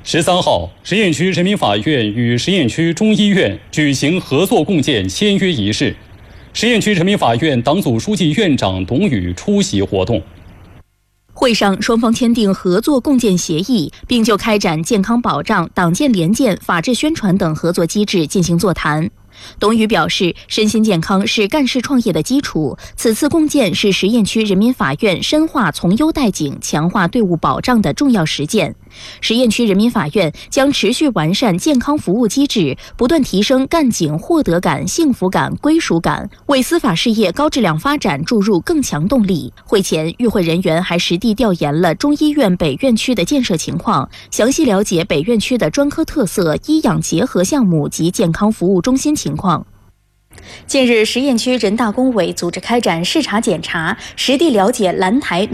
13号，实验区人民法院与实验区中医院举行合作共建签约仪式。实验区人民法院党组书记、院长董宇出席活动。 会上，双方签订合作共建协议，并就开展健康保障、党建联建、法治宣传等合作机制进行座谈。董宇表示，身心健康是干事创业的基础，此次共建是实验区人民法院深化从优待警、强化队伍保障的重要实践。实验区人民法院将持续完善健康服务机制，不断提升干警获得感、幸福感、归属感，为司法事业高质量发展注入更强动力。会前，与会人员还实地调研了中医院北院区的建设情况，详细了解北院区的专科特色、医养结合项目及健康服务中心情况。近日，实验区人大工委组织开展视察检查，实地了解兰台